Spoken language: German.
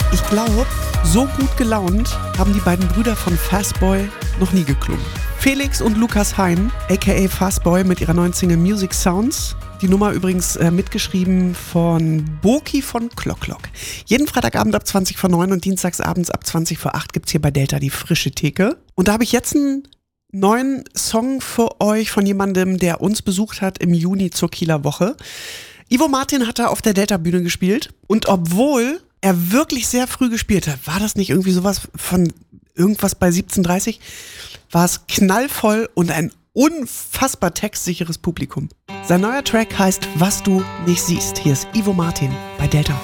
Ich glaube, so gut gelaunt haben die beiden Brüder von Fastboy noch nie geklungen. Felix und Lukas Hein, aka Fastboy, mit ihrer neuen Single Music Sounds. Die Nummer übrigens mitgeschrieben von Boki von Klock. Jeden Freitagabend ab 20 vor 9 und dienstagsabends ab 20 vor 8 gibt's hier bei Delta die frische Theke. Und da habe ich jetzt einen neuen Song für euch von jemandem, der uns besucht hat im Juni zur Kieler Woche. Ivo Martin hat da auf der Delta-Bühne gespielt und obwohl er wirklich sehr früh gespielt hat, war das nicht irgendwie sowas von irgendwas bei 17:30, war es knallvoll und ein unfassbar textsicheres Publikum. Sein neuer Track heißt Was du nicht siehst. Hier ist Ivo Martin bei Delta.